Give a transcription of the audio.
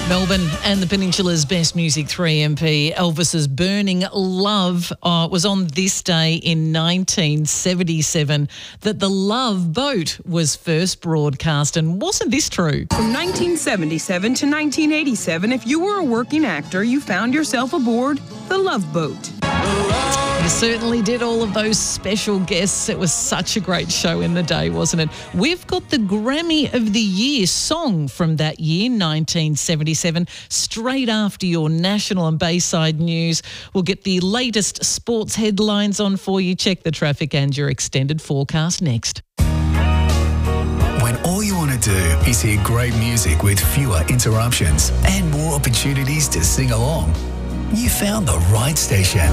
Melbourne and the Peninsula's Best Music 3MP, Elvis's Burning Love, was on this day in 1977 that the Love Boat was first broadcast. And wasn't this true? From 1977 to 1987, if you were a working actor, you found yourself aboard the Love Boat. You certainly did. All of those special guests. It was such a great show in the day, wasn't it? We've got the Grammy of the Year song from that year, 1977, straight after your national and Bayside news. We'll get the latest sports headlines on for you. Check the traffic and your extended forecast next. When all you want to do is hear great music with fewer interruptions and more opportunities to sing along, you found the right station.